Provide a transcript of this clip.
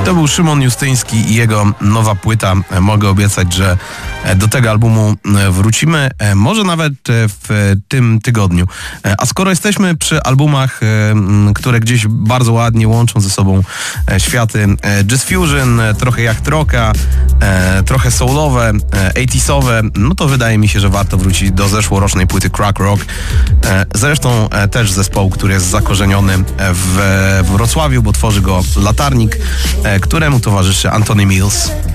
To był Szymon Justyński i jego nowa płyta. Mogę obiecać, że do tego albumu wrócimy, może nawet w tym tygodniu. A skoro jesteśmy przy albumach, które gdzieś bardzo ładnie łączą ze sobą światy jazz fusion, trochę jak troka, trochę soulowe, 80sowe, no to wydaje mi się, że warto wrócić do zeszłorocznej płyty Crack Rock. Zresztą też zespołu, który jest zakorzeniony w Wrocławiu, bo tworzy go Latarnik, któremu towarzyszy Anthony Mills.